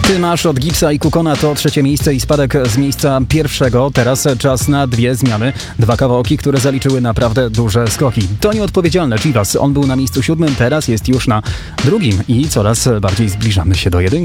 Ty masz od Gipsa i Kukona to trzecie miejsce i spadek z miejsca pierwszego. Teraz czas na dwie zmiany. Dwa kawałki, które zaliczyły naprawdę duże skoki. To nieodpowiedzialne Chivas. On był na miejscu 7, teraz jest już na drugim i coraz bardziej zbliżamy się do jedynki.